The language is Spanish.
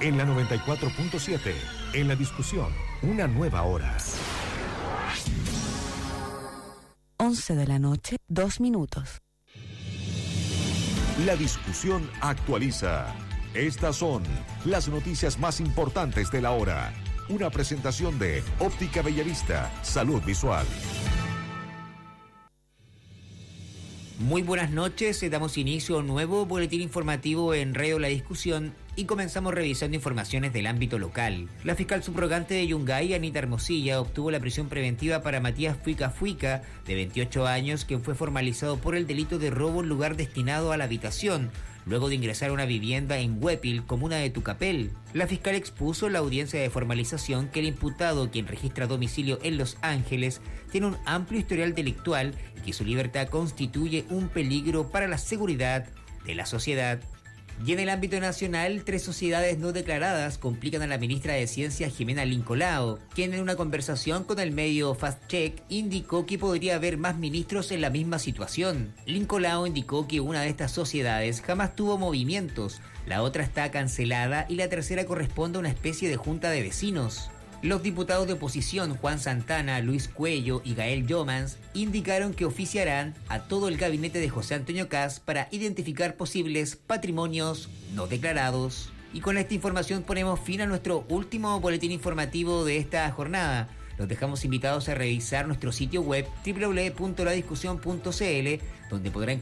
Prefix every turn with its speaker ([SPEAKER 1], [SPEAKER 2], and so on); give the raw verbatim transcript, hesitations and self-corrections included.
[SPEAKER 1] En la noventa y cuatro punto siete, en la discusión, una nueva hora.
[SPEAKER 2] once de la noche, dos minutos.
[SPEAKER 1] La discusión actualiza. Estas son las noticias más importantes de la hora. Una presentación de Óptica Bellavista, Salud Visual.
[SPEAKER 3] Muy buenas noches, damos inicio a un nuevo boletín informativo en Radio La Discusión y comenzamos revisando informaciones del ámbito local. La fiscal subrogante de Yungay, Anita Hermosilla, obtuvo la prisión preventiva para Matías Fuica Fuica, de veintiocho años, quien fue formalizado por el delito de robo en lugar destinado a la habitación, luego de ingresar a una vivienda en Huépil, comuna de Tucapel. La fiscal expuso en la audiencia de formalización que el imputado, quien registra domicilio en Los Ángeles, tiene un amplio historial delictual y que su libertad constituye un peligro para la seguridad de la sociedad. Y en el ámbito nacional, tres sociedades no declaradas complican a la ministra de Ciencia, Jimena Lincolao, quien en una conversación con el medio Fast Check indicó que podría haber más ministros en la misma situación. Lincolao indicó que una de estas sociedades jamás tuvo movimientos, la otra está cancelada y la tercera corresponde a una especie de junta de vecinos. Los diputados de oposición Juan Santana, Luis Cuello y Gael Yomans indicaron que oficiarán a todo el gabinete de José Antonio Kast para identificar posibles patrimonios no declarados. Y con esta información ponemos fin a nuestro último boletín informativo de esta jornada. Los dejamos invitados a revisar nuestro sitio web doble u doble u doble u punto la discusión punto c l, donde podrán